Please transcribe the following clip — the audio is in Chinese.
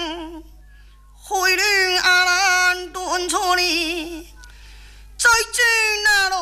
回绿阿兰断错里，再见那路。